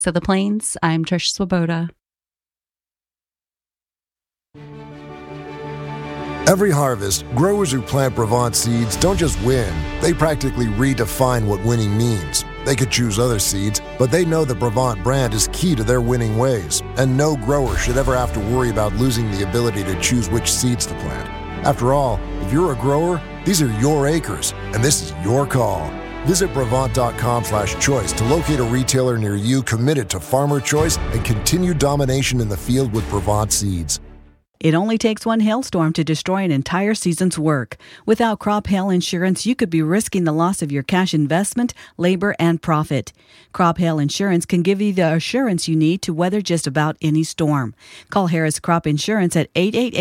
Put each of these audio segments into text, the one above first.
of the Plains, I'm Trish Swoboda. Every harvest, growers who plant Brevant seeds don't just win, they practically redefine what winning means. They could choose other seeds, but they know the Brevant brand is key to their winning ways, and no grower should ever have to worry about losing the ability to choose which seeds to plant. After all, if you're a grower, these are your acres, and this is your call. Visit Brevant.com/choice to locate a retailer near you committed to farmer choice and continued domination in the field with Brevant seeds. It only takes one hailstorm to destroy an entire season's work. Without crop hail insurance, you could be risking the loss of your cash investment, labor, and profit. Crop hail insurance can give you the assurance you need to weather just about any storm. Call Harris Crop Insurance at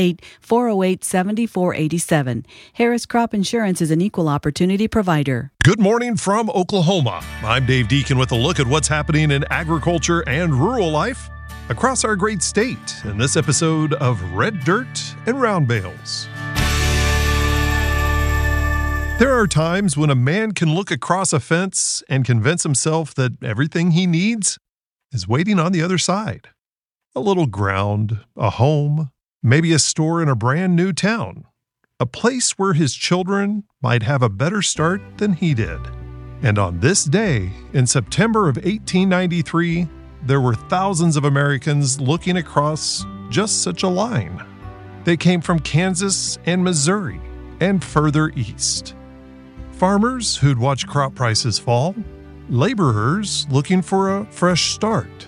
888-408-7487. Harris Crop Insurance is an equal opportunity provider. Good morning from Oklahoma. I'm Dave Deacon with a look at what's happening in agriculture and rural life across our great state in this episode of Red Dirt and Round Bales. There are times when a man can look across a fence and convince himself that everything he needs is waiting on the other side. A little ground, a home, maybe a store in a brand new town, a place where his children might have a better start than he did. And on this day, in September of 1893, there were thousands of Americans looking across just such a line. They came from Kansas and Missouri and further east. Farmers who'd watched crop prices fall, laborers looking for a fresh start,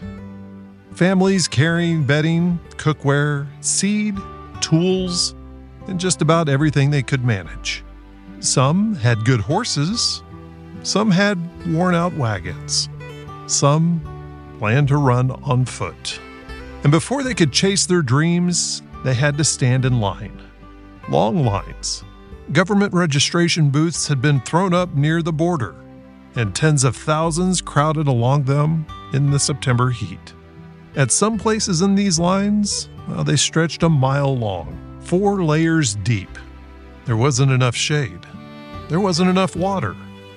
families carrying bedding, cookware, seed, tools, and just about everything they could manage. Some had good horses, some had worn-out wagons, some planned to run on foot. And before they could chase their dreams, they had to stand in line. Long lines. Government registration booths had been thrown up near the border, and tens of thousands crowded along them in the September heat. At some places in these lines, they stretched a mile long, 4 layers deep. There wasn't enough shade. There wasn't enough water.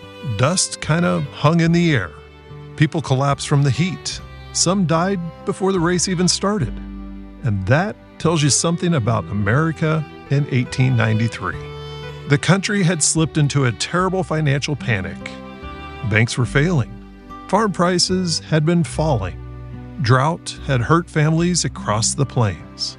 Dust kind of hung in the air. People collapsed from the heat. Some died before the race even started. And that tells you something about America in 1893. The country had slipped into a terrible financial panic. Banks were failing. Farm prices had been falling. Drought had hurt families across the plains.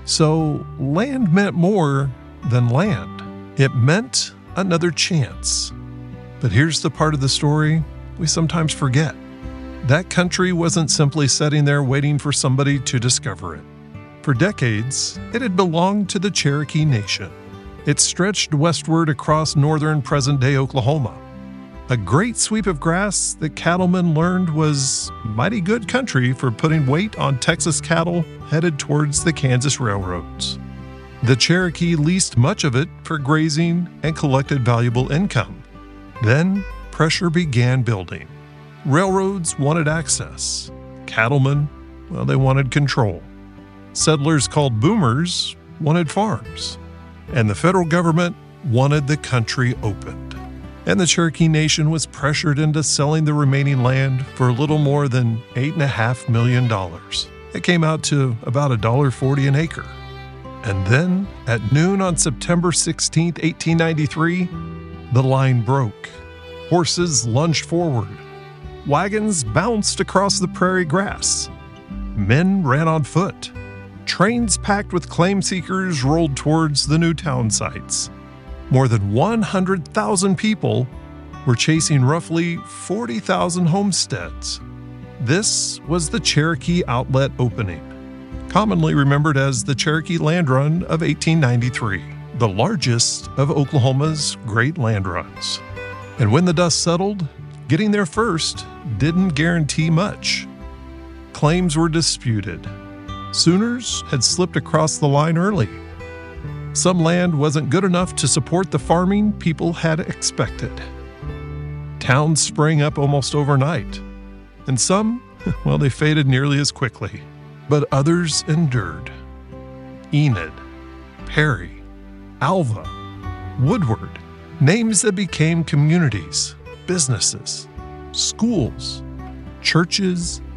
So land meant more than land. It meant another chance. But here's the part of the story we sometimes forget. That country wasn't simply sitting there waiting for somebody to discover it. For decades, it had belonged to the Cherokee Nation. It stretched westward across northern present-day Oklahoma. A great sweep of grass that cattlemen learned was mighty good country for putting weight on Texas cattle headed towards the Kansas railroads. The Cherokee leased much of it for grazing and collected valuable income. Then pressure began building. Railroads wanted access. Cattlemen, they wanted control. Settlers called boomers wanted farms. And the federal government wanted the country opened. And the Cherokee Nation was pressured into selling the remaining land for a little more than $8.5 million. It came out to about $1.40 an acre. And then, at noon on September 16, 1893, the line broke. Horses lunged forward. Wagons bounced across the prairie grass. Men ran on foot. Trains packed with claim seekers rolled towards the new town sites. More than 100,000 people were chasing roughly 40,000 homesteads. This was the Cherokee Outlet Opening, commonly remembered as the Cherokee Land Run of 1893, the largest of Oklahoma's great land runs. And when the dust settled, getting there first didn't guarantee much. Claims were disputed. Sooners had slipped across the line early. Some land wasn't good enough to support the farming people had expected. Towns sprang up almost overnight, and some, they faded nearly as quickly. But others endured. Enid, Perry, Alva, Woodward, names that became communities, businesses, schools, churches,